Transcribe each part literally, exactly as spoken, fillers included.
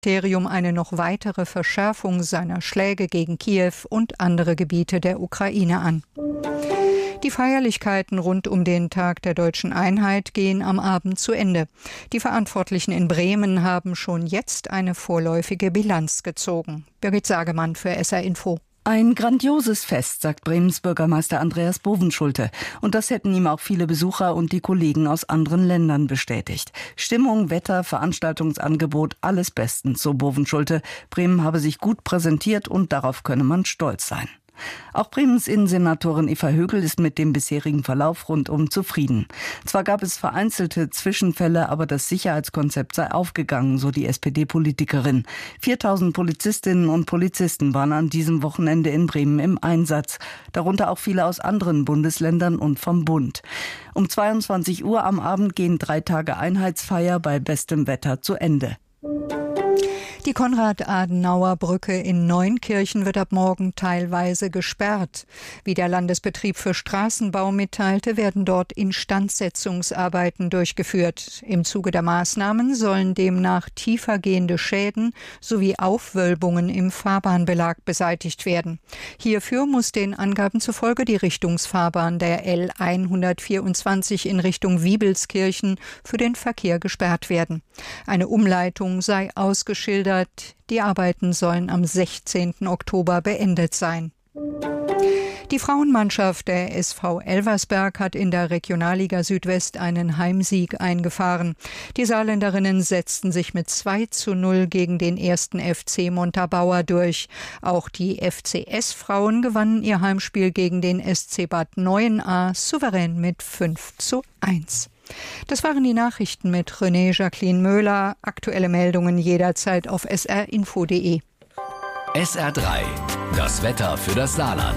Ministerium eine noch weitere Verschärfung seiner Schläge gegen Kiew und andere Gebiete der Ukraine an. Die Feierlichkeiten rund um den Tag der Deutschen Einheit gehen am Abend zu Ende. Die Verantwortlichen in Bremen haben schon jetzt eine vorläufige Bilanz gezogen. Birgit Sagemann für S R Info. Ein grandioses Fest, sagt Bremens Bürgermeister Andreas Bovenschulte. Und das hätten ihm auch viele Besucher und die Kollegen aus anderen Ländern bestätigt. Stimmung, Wetter, Veranstaltungsangebot, alles bestens, so Bovenschulte. Bremen habe sich gut präsentiert und darauf könne man stolz sein. Auch Bremens Innensenatorin Eva Högel ist mit dem bisherigen Verlauf rundum zufrieden. Zwar gab es vereinzelte Zwischenfälle, aber das Sicherheitskonzept sei aufgegangen, so die S P D-Politikerin. viertausend Polizistinnen und Polizisten waren an diesem Wochenende in Bremen im Einsatz, darunter auch viele aus anderen Bundesländern und vom Bund. Um zweiundzwanzig Uhr am Abend gehen drei Tage Einheitsfeier bei bestem Wetter zu Ende. Die Konrad-Adenauer-Brücke in Neunkirchen wird ab morgen teilweise gesperrt. Wie der Landesbetrieb für Straßenbau mitteilte, werden dort Instandsetzungsarbeiten durchgeführt. Im Zuge der Maßnahmen sollen demnach tiefergehende Schäden sowie Aufwölbungen im Fahrbahnbelag beseitigt werden. Hierfür muss den Angaben zufolge die Richtungsfahrbahn der L hundertvierundzwanzig in Richtung Wiebelskirchen für den Verkehr gesperrt werden. Eine Umleitung sei ausgeschildert. Die Arbeiten sollen am sechzehnten Oktober beendet sein. Die Frauenmannschaft der S V Elversberg hat in der Regionalliga Südwest einen Heimsieg eingefahren. Die Saarländerinnen setzten sich mit zwei zu null gegen den ersten F C Montabaur durch. Auch die F C S-Frauen gewannen ihr Heimspiel gegen den S C Bad Neuenahr souverän mit fünf zu eins. Das waren die Nachrichten mit René Jacqueline Möhler. Aktuelle Meldungen jederzeit auf s r info punkt d e. S R drei, das Wetter für das Saarland.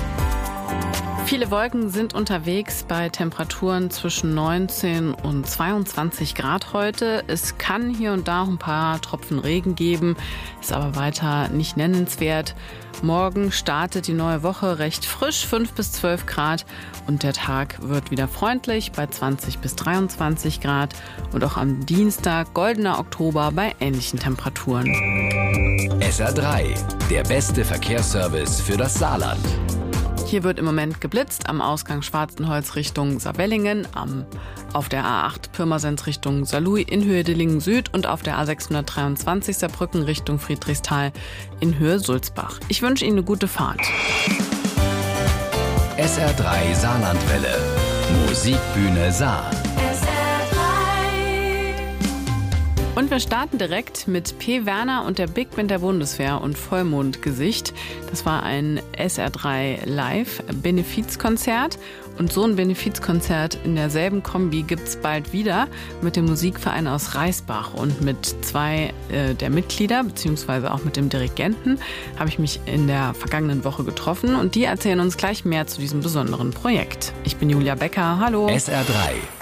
Viele Wolken sind unterwegs bei Temperaturen zwischen neunzehn und zweiundzwanzig Grad heute. Es kann hier und da ein paar Tropfen Regen geben, ist aber weiter nicht nennenswert. Morgen startet die neue Woche recht frisch, fünf bis zwölf Grad. Und der Tag wird wieder freundlich bei zwanzig bis dreiundzwanzig Grad. Und auch am Dienstag, goldener Oktober, bei ähnlichen Temperaturen. S R drei, der beste Verkehrsservice für das Saarland. Hier wird im Moment geblitzt am Ausgang Schwarzenholz Richtung Saarwellingen, am, auf der A acht Pirmasens Richtung Saarlouis in Höhe Dillingen Süd und auf der A sechshundertdreiundzwanzig Saarbrücken Richtung Friedrichsthal in Höhe Sulzbach. Ich wünsche Ihnen eine gute Fahrt. S R drei Saarlandwelle. Musikbühne Saar. Und wir starten direkt mit P. Werner und der Big Band der Bundeswehr und Vollmondgesicht. Das war ein S R drei Live-Benefizkonzert. Und so ein Benefizkonzert in derselben Kombi gibt's bald wieder mit dem Musikverein aus Reisbach. Und mit zwei äh, der Mitglieder, beziehungsweise auch mit dem Dirigenten, habe ich mich in der vergangenen Woche getroffen. Und die erzählen uns gleich mehr zu diesem besonderen Projekt. Ich bin Julia Becker, hallo. S R drei,